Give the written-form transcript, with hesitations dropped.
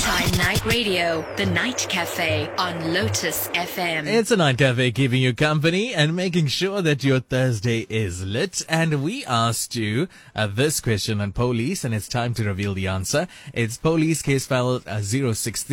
Daytime Night Radio, The Night Cafe on Lotus FM. It's a Night Cafe keeping you company and making sure that your Thursday is lit. And we asked you this question on police, and it's time to reveal the answer. It's police case file 063.